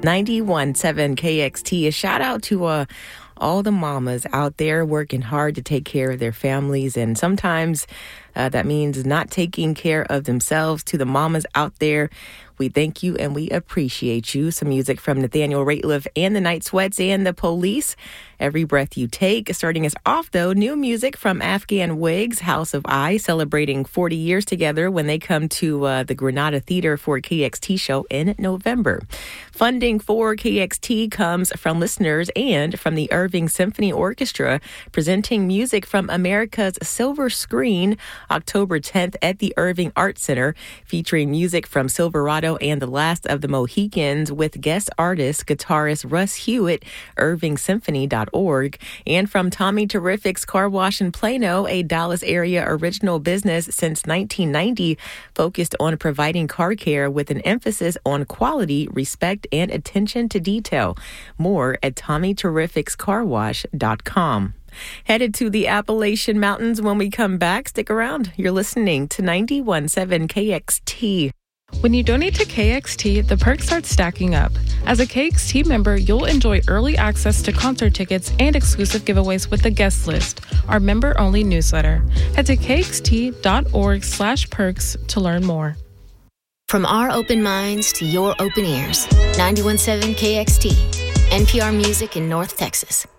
91.7 KXT. A shout out to all the mamas out there working hard to take care of their families. And sometimes that means not taking care of themselves. To the mamas out there, we thank you and we appreciate you. Some music from Nathaniel Rateliff and the Night Sweats and the Police. Every Breath You Take. Starting us off, though, new music from Afghan Wigs, House of I, celebrating 40 years together when they come to the Granada Theater for a KXT show in November. Funding for KXT comes from listeners and from the Irving Symphony Orchestra, presenting music from America's Silver Screen, October 10th at the Irving Art Center, featuring music from Silverado and The Last of the Mohicans with guest artist, guitarist Russ Hewitt, irvingsymphony.org, and from Tommy Terrific's Car Wash in Plano, a Dallas area original business since 1990, focused on providing car care with an emphasis on quality, respect, and attention to detail. More at TommyTerrificsCarWash.com. Headed to the Appalachian Mountains when we come back. Stick around. You're listening to 91.7 KXT. When you donate to KXT, the perks start stacking up. As a KXT member, you'll enjoy early access to concert tickets and exclusive giveaways with the guest list, our member-only newsletter. Head to kxt.org/perks to learn more. From our open minds to your open ears, 91.7 KXT, NPR Music in North Texas.